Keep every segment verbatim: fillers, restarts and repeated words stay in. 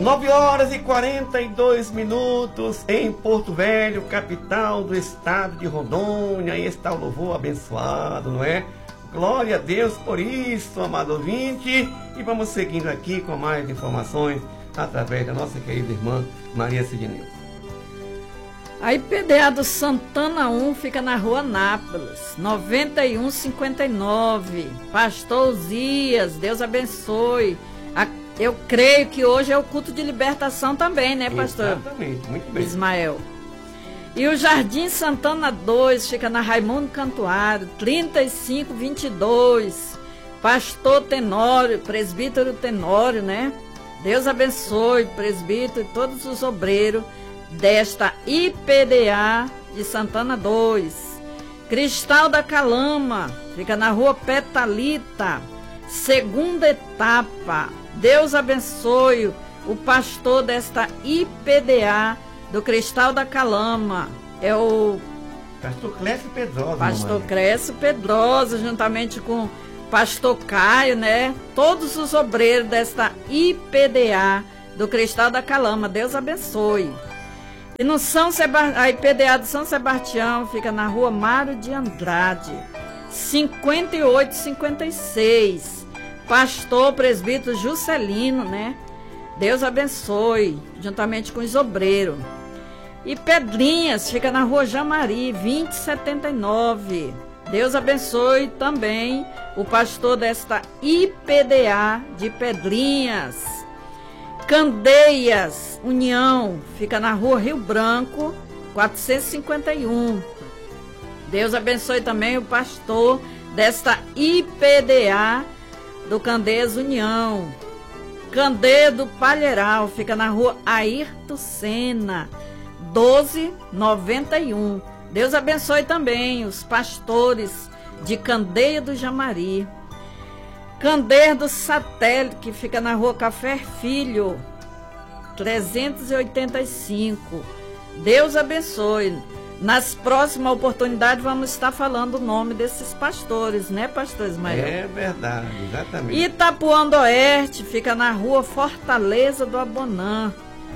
nove horas e quarenta e dois minutos em Porto Velho, capital do estado de Rondônia. Aí está o louvor abençoado, não é? Glória a Deus por isso, amado ouvinte. E vamos seguindo aqui com mais informações através da nossa querida irmã Maria Sidney. A I P D A do Santana um fica na rua Nápoles, noventa e um cinquenta e nove. Pastor Zias, Deus abençoe. A, eu creio que hoje é o culto de libertação também, né, pastor? Exatamente, muito bem. Ismael. E o Jardim Santana dois fica na Raimundo Cantuário, trinta e cinco vinte e dois. Pastor Tenório, presbítero Tenório, né? Deus abençoe, presbítero e todos os obreiros desta I P D A de Santana dois. Cristal da Calama, fica na rua Petalita, segunda etapa. Deus abençoe o pastor desta I P D A do Cristal da Calama. É o Pastor Clécio Pedrosa. Pastor Clécio Pedrosa, juntamente com Pastor Caio, né? Todos os obreiros desta I P D A do Cristal da Calama. Deus abençoe. E no São Seba... a I P D A do São Sebastião fica na rua Mário de Andrade, cinquenta e oito cinquenta e seis. Pastor presbítero Juscelino, né? Deus abençoe, juntamente com os obreiros. E Pedrinhas fica na rua Jamari, vinte e setenta e nove. Deus abençoe também o pastor desta I P D A de Pedrinhas. Candeias, União, fica na rua Rio Branco, quatrocentos e cinquenta e um. Deus abençoe também o pastor desta I P D A do Candeias União. Candeia do Palheiral, fica na rua Ayrton Senna, doze noventa e um. Deus abençoe também os pastores de Candeia do Jamari. Candeia do Satélite, que fica na rua Café Filho, trezentos e oitenta e cinco. Deus abençoe. Nas próximas oportunidades vamos estar falando o nome desses pastores, né, pastor Ismael? É verdade, exatamente. Itapuã do Oeste, fica na rua Fortaleza do Abonã.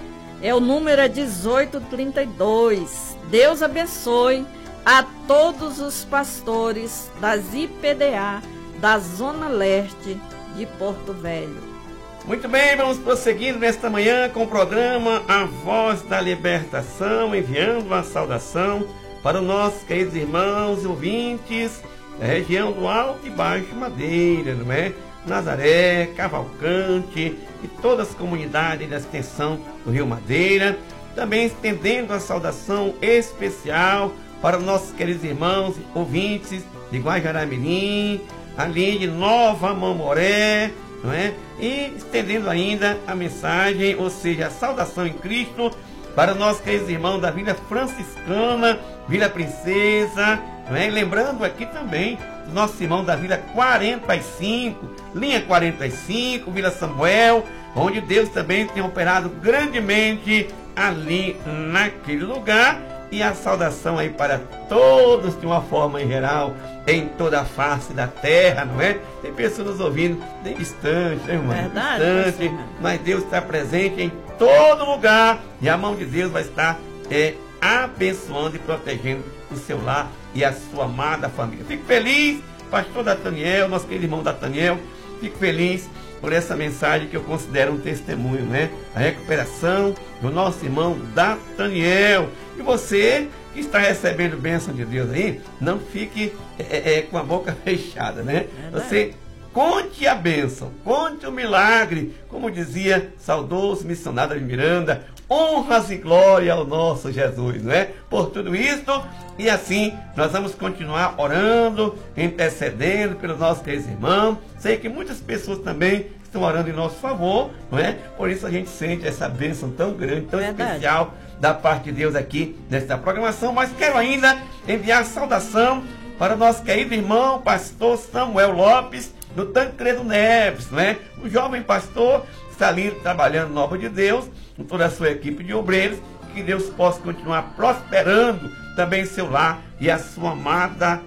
É o número é dezoito trinta e dois. Deus abençoe a todos os pastores das I P D A da Zona Leste de Porto Velho. Muito bem, vamos prosseguindo nesta manhã com o programa A Voz da Libertação, enviando uma saudação para os nossos queridos irmãos e ouvintes da região do Alto e Baixo Madeira, não é? Nazaré, Cavalcante e todas as comunidades da extensão do Rio Madeira. Também estendendo a saudação especial para os nossos queridos irmãos e ouvintes de Guajará-Mirim, ali de Nova Mamoré, não é? E estendendo ainda a mensagem, ou seja, a saudação em Cristo para os nossos queridos irmãos da Vila Franciscana, Vila Princesa, não é? E lembrando aqui também os nossos irmãos da Vila quarenta e cinco, linha quarenta e cinco, Vila Samuel, onde Deus também tem operado grandemente ali naquele lugar. E a saudação aí para todos de uma forma em geral, em toda a face da terra, não é? Tem pessoas nos ouvindo de distante, né, irmão? Verdade, distante, mas Deus está presente em todo lugar e a mão de Deus vai estar é, abençoando e protegendo o seu lar e a sua amada família. Fico feliz, pastor Dataniel, nosso querido irmão Dataniel, fico feliz por essa mensagem que eu considero um testemunho, né? A recuperação do nosso irmão Dataniel. E você que está recebendo bênção de Deus aí, não fique é, é, com a boca fechada, né? Você conte a bênção, conte o milagre, como dizia saudoso missionário de Miranda, honras e glória ao nosso Jesus, não é? Por tudo isso, e assim nós vamos continuar orando, intercedendo pelos nossos queridos irmãos. Sei que muitas pessoas também estão orando em nosso favor, não é? Por isso a gente sente essa bênção tão grande, tão Verdade. especial da parte de Deus aqui nesta programação. Mas quero ainda enviar saudação para o nosso querido irmão pastor Samuel Lopes, do Tancredo Neves, não é? O jovem pastor está ali trabalhando na obra de Deus, com toda a sua equipe de obreiros. Que Deus possa continuar prosperando também seu lar e a sua amada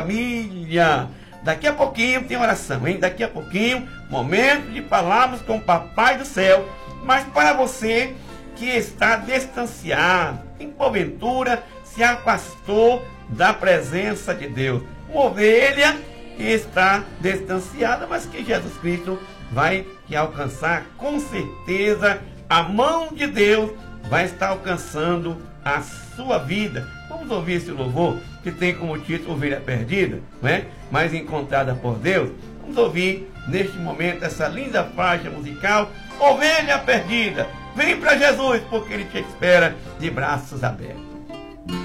família. Daqui a pouquinho tem oração, hein? Daqui a pouquinho, momento de falarmos com o Papai do Céu. Mas para você que está distanciado, em porventura se afastou da presença de Deus, uma ovelha que está distanciada, mas que Jesus Cristo vai te alcançar, com certeza a mão de Deus vai estar alcançando a sua vida. Vamos ouvir esse louvor que tem como título Ovelha Perdida, não é? Mas encontrada por Deus. Vamos ouvir neste momento essa linda faixa musical, Ovelha Perdida. Vem para Jesus, porque Ele te espera de braços abertos.